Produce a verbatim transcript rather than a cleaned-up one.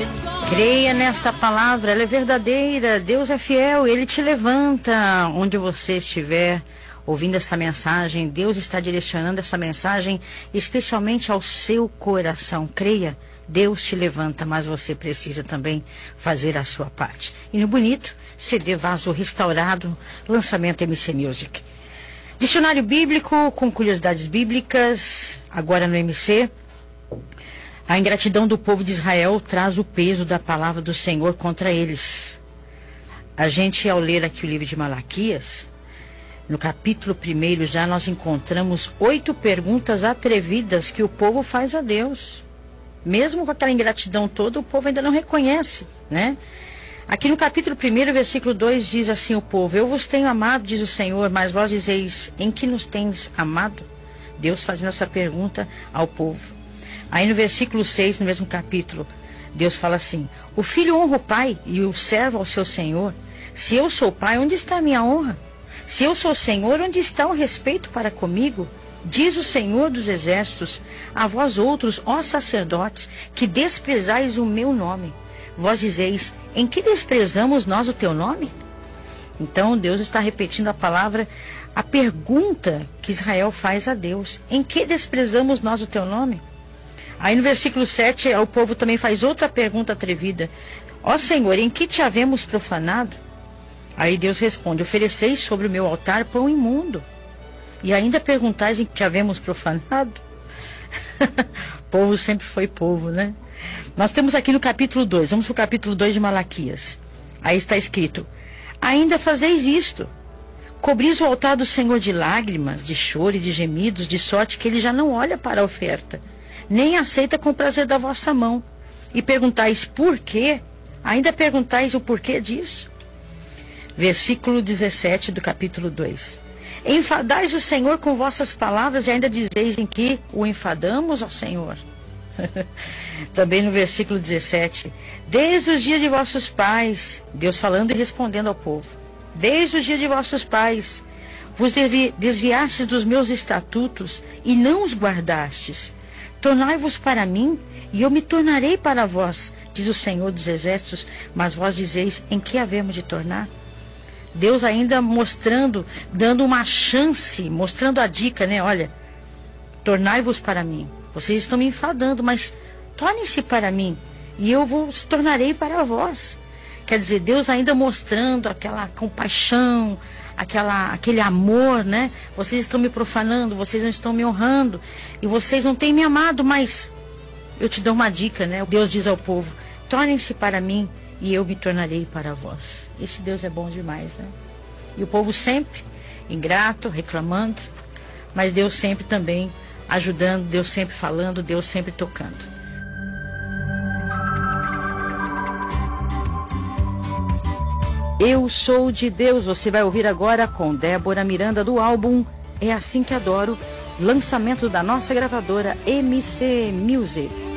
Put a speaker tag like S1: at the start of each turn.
S1: Creia nesta palavra, ela é verdadeira, Deus é fiel, Ele te levanta onde você estiver ouvindo essa mensagem. Deus está direcionando essa mensagem especialmente ao seu coração. Creia, Deus te levanta, mas você precisa também fazer a sua parte. E no bonito, C D Vaso Restaurado, lançamento M C Music. Dicionário bíblico com curiosidades bíblicas, agora no M C. A ingratidão do povo de Israel traz o peso da palavra do Senhor contra eles. A gente, ao ler aqui o livro de Malaquias, no capítulo primeiro já nós encontramos oito perguntas atrevidas que o povo faz a Deus. Mesmo com aquela ingratidão toda, o povo ainda não reconhece, né? Aqui no capítulo primeiro, versículo dois, diz assim o povo: eu vos tenho amado, diz o Senhor, mas vós dizeis, em que nos tens amado? Deus fazendo essa pergunta ao povo. Aí no versículo seis, no mesmo capítulo, Deus fala assim: o filho honra o pai e o servo ao seu senhor. Se eu sou pai, onde está a minha honra? Se eu sou senhor, onde está o respeito para comigo? Diz o Senhor dos exércitos: a vós outros, ó sacerdotes, que desprezais o meu nome. Vós dizeis, em que desprezamos nós o teu nome? Então Deus está repetindo a palavra, a pergunta que Israel faz a Deus: em que desprezamos nós o teu nome? Aí no versículo sete, o povo também faz outra pergunta atrevida: ó Senhor, em que te havemos profanado? Aí Deus responde: ofereceis sobre o meu altar pão imundo, e ainda perguntais em que havemos profanado? Povo sempre foi povo, né? Nós temos aqui no capítulo dois, vamos para o capítulo dois de Malaquias. Aí está escrito: ainda fazeis isto, cobris o altar do Senhor de lágrimas, de choro e de gemidos, de sorte que ele já não olha para a oferta, nem aceita com prazer da vossa mão. E perguntais por quê? Ainda perguntais o porquê disso? Versículo dezessete do capítulo dois. Enfadais o Senhor com vossas palavras e ainda dizeis em que o enfadamos, ó Senhor? Também no versículo dezessete. Desde os dias de vossos pais, Deus falando e respondendo ao povo: desde os dias de vossos pais, vos desviastes dos meus estatutos e não os guardastes. Tornai-vos para mim, e eu me tornarei para vós, diz o Senhor dos exércitos, mas vós dizeis, em que havemos de tornar? Deus ainda mostrando, dando uma chance, mostrando a dica, né? Olha, tornai-vos para mim. Vocês estão me enfadando, mas tornem-se para mim, e eu vos tornarei para vós. Quer dizer, Deus ainda mostrando aquela compaixão, Aquela, aquele amor, né? Vocês estão me profanando, vocês não estão me honrando, e vocês não têm me amado, mas eu te dou uma dica, né? Deus diz ao povo: tornem-se para mim e eu me tornarei para vós. Esse Deus é bom demais, né? E o povo sempre ingrato, reclamando, mas Deus sempre também ajudando, Deus sempre falando, Deus sempre tocando. Eu Sou de Deus, você vai ouvir agora com Débora Miranda do álbum É Assim Que Adoro, lançamento da nossa gravadora M C Music.